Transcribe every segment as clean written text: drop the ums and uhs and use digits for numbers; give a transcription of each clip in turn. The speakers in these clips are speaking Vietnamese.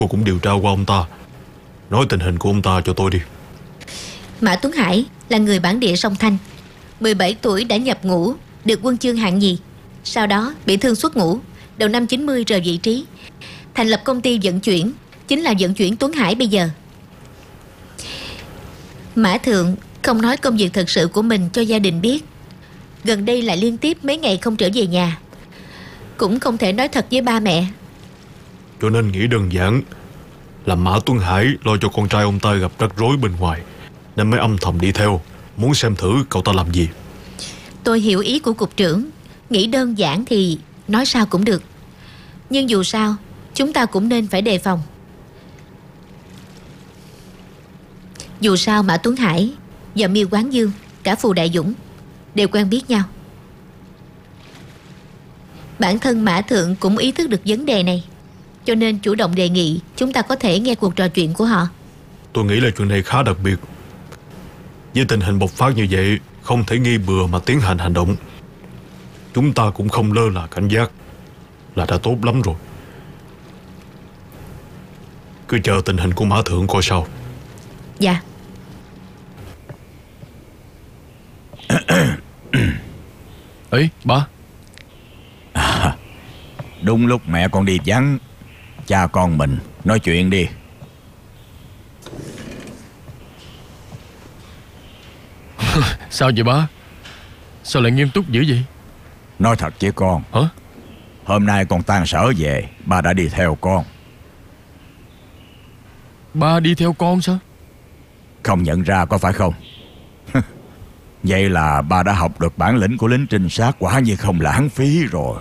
Cô cũng điều tra qua ông ta. Nói tình hình của ông ta cho tôi đi. Mã Tuấn Hải là người bản địa sông Thanh, 17 tuổi đã nhập ngũ, được huân chương hạng nhì. Sau đó bị thương xuất ngũ, đầu năm 90 rời vị trí, thành lập công ty vận chuyển, chính là vận chuyển Tuấn Hải bây giờ. Mã Thượng không nói công việc thật sự của mình cho gia đình biết. Gần đây lại liên tiếp mấy ngày không trở về nhà, cũng không thể nói thật với ba mẹ. Cho nên nghĩ đơn giản là Mã Tuấn Hải lo cho con trai ông ta gặp rắc rối bên ngoài, nên mới âm thầm đi theo, muốn xem thử cậu ta làm gì. Tôi hiểu ý của cục trưởng. Nghĩ đơn giản thì nói sao cũng được, nhưng dù sao chúng ta cũng nên phải đề phòng. Dù sao Mã Tuấn Hải và Miêu Quán Dương, cả Phù Đại Dũng đều quen biết nhau. Bản thân Mã Thượng cũng ý thức được vấn đề này, cho nên chủ động đề nghị chúng ta có thể nghe cuộc trò chuyện của họ. Tôi nghĩ là chuyện này khá đặc biệt. Với tình hình bộc phát như vậy, không thể nghi bừa mà tiến hành hành động. Chúng ta cũng không lơ là cảnh giác là đã tốt lắm rồi. Cứ chờ tình hình của Mã Thượng coi sao. Dạ. Ấy, ba. Đúng lúc mẹ con đi vắng, cha con mình nói chuyện đi. Sao vậy ba? Sao lại nghiêm túc dữ vậy? Nói thật với con. Hả? Hôm nay con tan sở về, ba đã đi theo con. Ba đi theo con sao? Không nhận ra có phải không? Vậy là ba đã học được bản lĩnh của lính trinh sát, quả như không lãng phí rồi.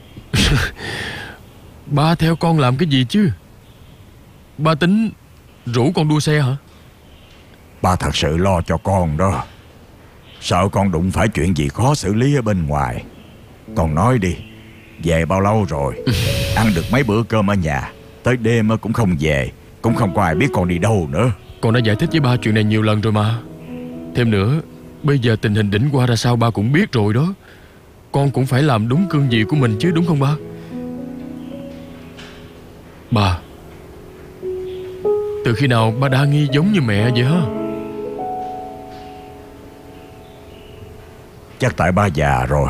Ba theo con làm cái gì chứ? Ba tính rủ con đua xe hả? Ba thật sự lo cho con đó. Sợ con đụng phải chuyện gì khó xử lý ở bên ngoài. Con nói đi, về bao lâu rồi? Ăn được mấy bữa cơm ở nhà, tới đêm cũng không về, cũng không có ai biết con đi đâu nữa. Con đã giải thích với ba chuyện này nhiều lần rồi mà. Thêm nữa, bây giờ tình hình đỉnh qua ra sao ba cũng biết rồi đó. Con cũng phải làm đúng cương vị của mình chứ, đúng không ba? Ba, từ khi nào ba đa nghi giống như mẹ vậy hả? Chắc tại ba già rồi.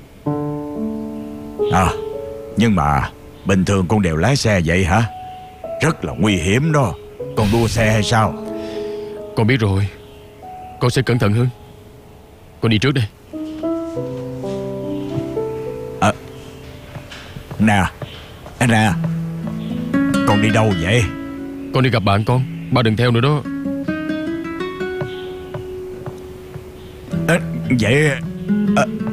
À, nhưng mà bình thường con đều lái xe vậy hả? Rất là nguy hiểm đó. Con đua xe hay sao? Con biết rồi. Con sẽ cẩn thận hơn. Con đi trước đây. Nè, nè, con đi đâu vậy? Con đi gặp bạn con. Ba đừng theo nữa đó. Vậy